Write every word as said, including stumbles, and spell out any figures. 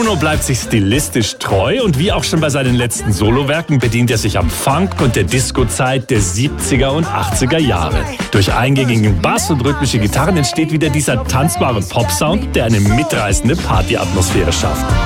Bruno bleibt sich stilistisch treu und wie auch schon bei seinen letzten Solowerken bedient er sich am Funk und der Disco-Zeit der siebziger und achtziger Jahre. Durch eingängigen Bass und rhythmische Gitarren entsteht wieder dieser tanzbare Pop-Sound, der eine mitreißende Partyatmosphäre schafft.